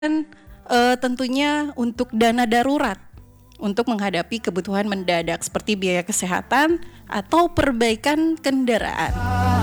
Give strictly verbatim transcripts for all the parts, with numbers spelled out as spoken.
Dan uh, tentunya untuk dana darurat untuk menghadapi kebutuhan mendadak seperti biaya kesehatan atau perbaikan kendaraan.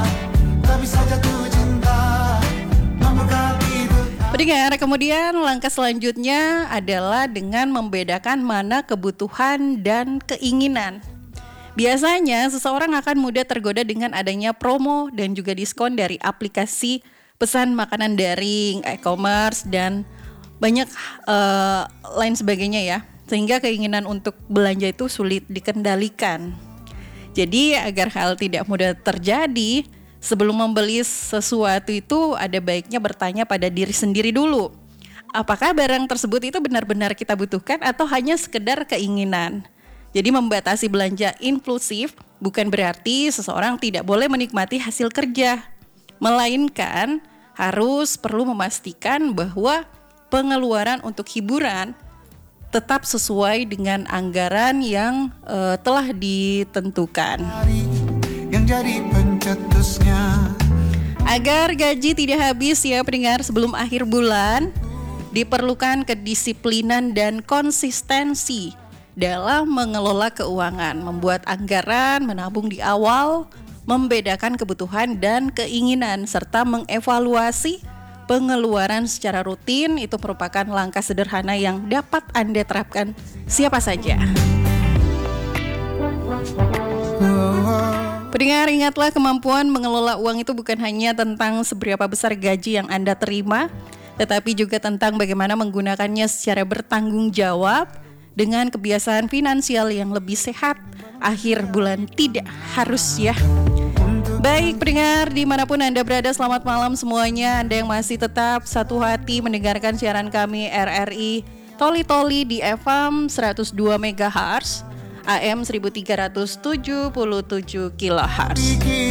Pendengar, kemudian langkah selanjutnya adalah dengan membedakan mana kebutuhan dan keinginan. Biasanya seseorang akan mudah tergoda dengan adanya promo dan juga diskon dari aplikasi pesan makanan daring, e-commerce, dan banyak uh, lain sebagainya ya, sehingga keinginan untuk belanja itu sulit dikendalikan. Jadi agar hal tidak mudah terjadi, sebelum membeli sesuatu itu ada baiknya bertanya pada diri sendiri dulu. Apakah barang tersebut itu benar-benar kita butuhkan atau hanya sekedar keinginan? Jadi membatasi belanja impulsif bukan berarti seseorang tidak boleh menikmati hasil kerja, melainkan harus perlu memastikan bahwa pengeluaran untuk hiburan tetap sesuai dengan anggaran yang uh, telah ditentukan. Yang jadi pencetusnya. Agar gaji tidak habis ya pendengar sebelum akhir bulan, diperlukan kedisiplinan dan konsistensi dalam mengelola keuangan, membuat anggaran, menabung di awal, membedakan kebutuhan dan keinginan, serta mengevaluasi pengeluaran secara rutin. Itu merupakan langkah sederhana yang dapat Anda terapkan siapa saja. Pendengar, ingatlah kemampuan mengelola uang itu bukan hanya tentang seberapa besar gaji yang Anda terima, tetapi juga tentang bagaimana menggunakannya secara bertanggung jawab dengan kebiasaan finansial yang lebih sehat. Akhir bulan tidak harus ya. Baik pendengar, dimanapun Anda berada, selamat malam semuanya. Anda yang masih tetap satu hati mendengarkan siaran kami R R I Toli Toli di F M seratus dua megahertz, A M seribu tiga ratus tujuh puluh tujuh kilohertz.